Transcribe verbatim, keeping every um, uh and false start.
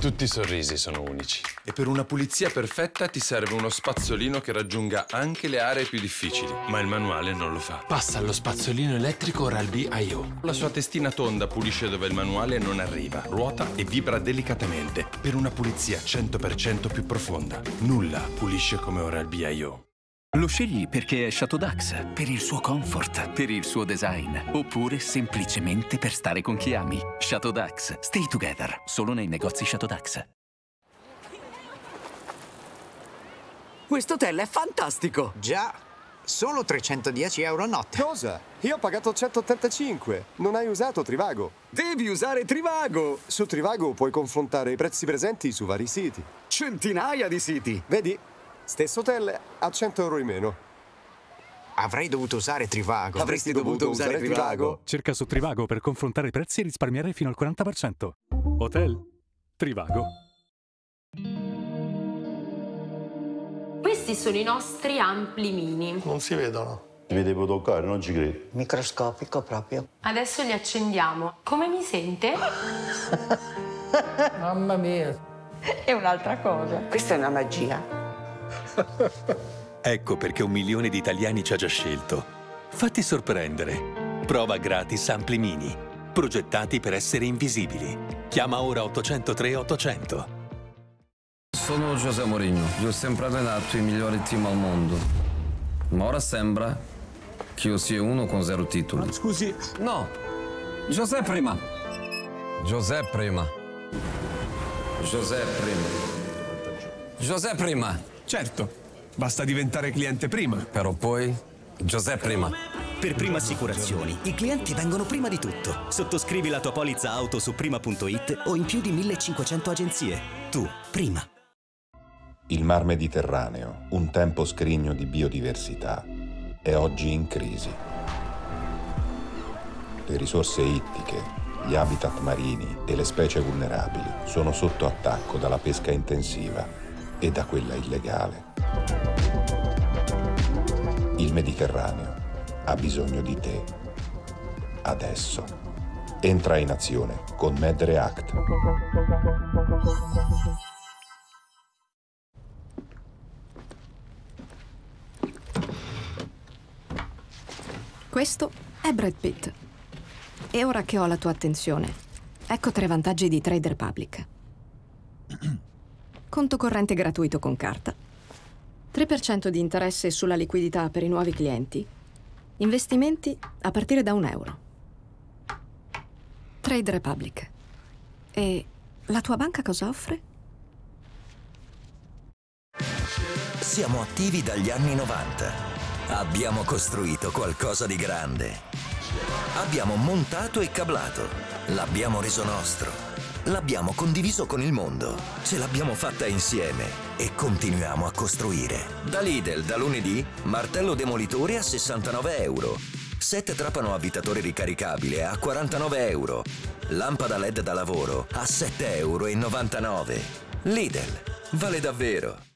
Tutti i sorrisi sono unici. E per una pulizia perfetta ti serve uno spazzolino che raggiunga anche le aree più difficili, ma il manuale non lo fa. Passa allo spazzolino elettrico Oral-B I O. La sua testina tonda pulisce dove il manuale non arriva, ruota e vibra delicatamente per una pulizia cento per cento più profonda. Nulla pulisce come Oral-B I O. Lo scegli perché è Chateau Dax, per il suo comfort, per il suo design, oppure semplicemente per stare con chi ami. Chateau Dax, stay together, solo nei negozi Chateau Dax. Questo hotel è fantastico! Già, solo trecentodieci euro a notte. Cosa? Io ho pagato centottantacinque. Non hai usato Trivago. Devi usare Trivago! Su Trivago puoi confrontare i prezzi presenti su vari siti. Centinaia di siti! Vedi? Stesso hotel a cento euro in meno. Avrei dovuto usare Trivago. Avresti dovuto usare Trivago. Cerca su Trivago per confrontare prezzi e risparmiare fino al quaranta per cento. Hotel Trivago. Questi sono i nostri ampli mini. Non si vedono. Mi devo toccare, non ci credo. Microscopico proprio. Adesso li accendiamo. Come mi sente? Mamma mia. È un'altra cosa. Questa è una magia. Ecco perché un milione di italiani ci ha già scelto. Fatti sorprendere. Prova gratis Ampli Mini. Progettati per essere invisibili. Chiama ora ottocentotre ottocento. Sono José Mourinho. Io ho sempre allenato i migliori team al mondo. Ma ora sembra che io sia uno con zero titoli. Scusi. No. José prima. José prima. José prima. José prima. Certo, basta diventare cliente prima. Però poi, José prima. Per Prima Assicurazioni, i clienti vengono prima di tutto. Sottoscrivi la tua polizza auto su prima punto it o in più di millecinquecento agenzie. Tu, prima. Il Mar Mediterraneo, un tempo scrigno di biodiversità, è oggi in crisi. Le risorse ittiche, gli habitat marini e le specie vulnerabili sono sotto attacco dalla pesca intensiva e da quella illegale. Il Mediterraneo ha bisogno di te. Adesso. Entra in azione con MedReact. Questo è Brad Pitt. E ora che ho la tua attenzione, ecco tre vantaggi di Trade Republic. Conto corrente gratuito con carta, tre per cento di interesse sulla liquidità per i nuovi clienti, investimenti a partire da un euro. Trade Republic. E la tua banca cosa offre? Siamo attivi dagli anni novanta. Abbiamo costruito qualcosa di grande. Abbiamo montato e cablato. L'abbiamo reso nostro. L'abbiamo condiviso con il mondo, ce l'abbiamo fatta insieme e continuiamo a costruire. Da Lidl, da lunedì, martello demolitore a sessantanove euro. Set trapano avvitatore ricaricabile a quarantanove euro. Lampada L E D da lavoro a sette euro e novantanove. Lidl, vale davvero.